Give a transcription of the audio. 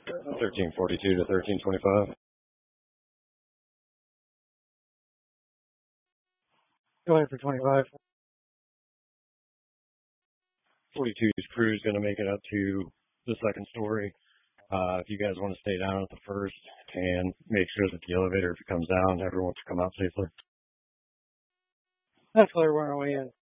1342 to 1325. Go ahead for 25. 42's crew is going to make it up to the second story. If you guys want to stay down at the first and make sure that the elevator, if it comes down, everyone can come out safely. That's clear. We're on our way in.